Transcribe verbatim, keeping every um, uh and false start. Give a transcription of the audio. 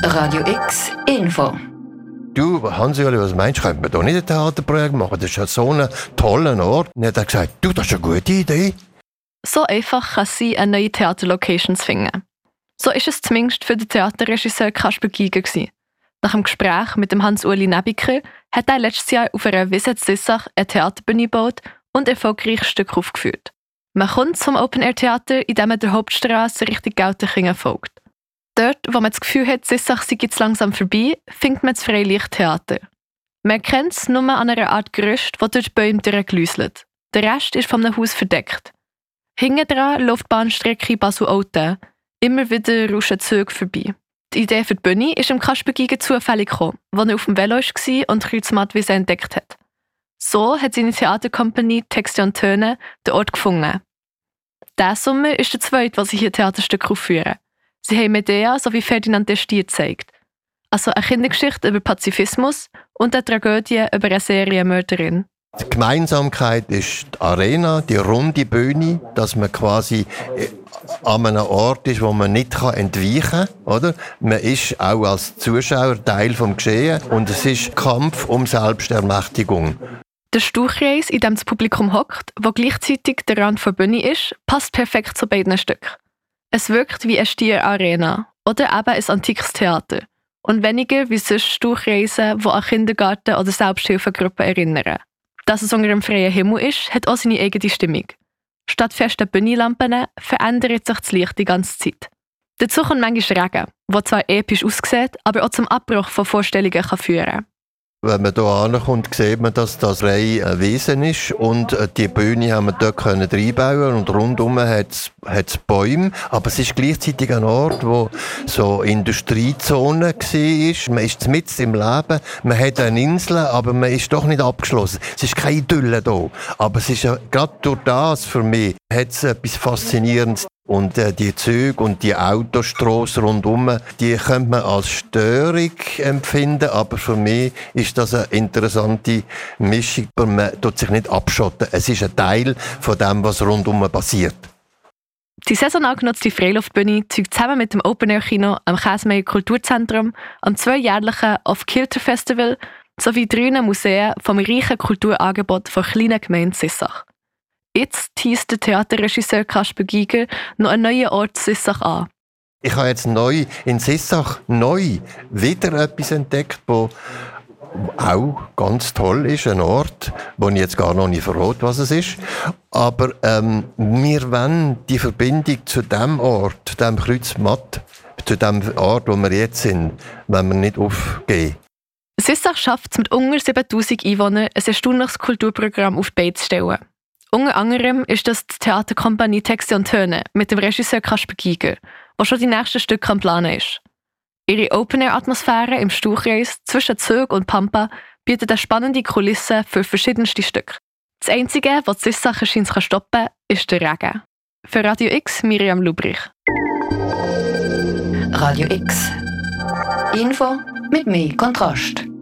Radio X Info. Du, Hansi-Oli, was meinst du? Könnte man da nicht ein Theaterprojekt machen? Das ist ja so ein toller Ort. Und er hat gesagt, du, das ist eine gute Idee. So einfach kann es sein, eine neue Theaterlocation zu finden. So ist es zumindest für den Theaterregisseur Kasper Giger gewesen. Nach dem Gespräch mit dem Hans-Uli Nebiker hat er letztes Jahr auf einer Wiese zu Sissach eine Theaterbühne gebaut und erfolgreich Stücke aufgeführt. Man kommt zum Open-Air-Theater, indem man der Hauptstrasse Richtung Geltenkingen folgt. Dort, wo man das Gefühl hat, Sissach sei jetzt langsam vorbei, findet man das Freilichttheater. Man kennt es nur an einer Art Gerüst, das durch die Bäume durchgeläuselt. Der Rest ist von einem Haus verdeckt. Hinten dran läuft die Bahnstrecke Basel-Olten. Immer wieder rauschen Züge vorbei. Die Idee für die Bühne ist dem Kasper Giger zufällig gekommen, als er auf dem Velo war und Kreuzmattwiese entdeckt hat. So hat seine Theaterkompanie Texte und Töne den Ort gefunden. Diesen Sommer ist der zweite, was sie hier Theaterstücke aufführen. Sie haben Medea sowie Ferdinand der Stier gezeigt. Also eine Kindergeschichte über Pazifismus und eine Tragödie über eine Serienmörderin. Die Gemeinsamkeit ist die Arena, die runde Bühne, dass man quasi an einem Ort ist, wo man nicht entweichen kann. Oder? Man ist auch als Zuschauer Teil des Geschehens und es ist Kampf um Selbstermächtigung. Der Stuhlkreis, in dem das Publikum hockt, wo gleichzeitig der Rand der Bühne ist, passt perfekt zu beiden Stücken. Es wirkt wie eine Stierarena oder eben ein antikes Theater und weniger wie sonst Stuhlkreise, die an Kindergarten- oder Selbsthilfegruppen erinnern. Dass es unter dem freien Himmel ist, hat auch seine eigene Stimmung. Statt festen Bühnenlampen verändert sich das Licht die ganze Zeit. Dazu kommt manchmal Regen, der zwar episch aussieht, aber auch zum Abbruch von Vorstellungen kann führen kann. Wenn man hier ankommt, sieht man, dass das Reihe ein Wesen ist und die Bühne haben wir dort reinbauen und rundum hat es Bäume. Aber es ist gleichzeitig ein Ort, wo so Industriezone war. Man ist mitten im Leben, man hat eine Insel, aber man ist doch nicht abgeschlossen. Es ist keine Idylle hier. Aber es ist ja, gerade durch das für mich hat es etwas Faszinierendes. Und äh, die Züge und die Autostrasse rundum, die könnte man als Störung empfinden, aber für mich ist das eine interessante Mischung. Man tut sich nicht abschotten. Es ist ein Teil von dem, was rundum passiert. Die saisonal genutzte Freiluftbühne zeugt zusammen mit dem Open-Air-Kino am Käsemeier Kulturzentrum, am zweijährlichen Off-Kilter Festival sowie drei Museen vom reichen Kulturangebot von kleinen Gemeinde Sissach. Jetzt teast der Theaterregisseur Kasper Giger noch einen neuen Ort Sissach an. Ich habe jetzt neu in Sissach neu wieder etwas entdeckt, wo auch ganz toll ist, ein Ort, wo ich jetzt gar noch nicht verrate, was es ist. Aber ähm, wir wollen die Verbindung zu dem Ort, zu dem Kreuzmatt, zu dem Ort, wo wir jetzt sind, wenn wir nicht aufgeben. Sissach schafft es mit unter siebentausend Einwohnern, ein erstaunliches Kulturprogramm auf die Beine zu stellen. Unter anderem ist das die Theaterkompanie Texte und Töne mit dem Regisseur Kasper Giger, der schon die nächsten Stücke am Planen ist. Ihre Open-Air-Atmosphäre im Stuhlkreis zwischen Zug und Pampa bietet eine spannende Kulisse für verschiedenste Stücke. Das Einzige, was die Sissach scheint zu stoppen, ist der Regen. Für Radio X, Miriam Lubrich. Radio X Info mit mehr Kontrast.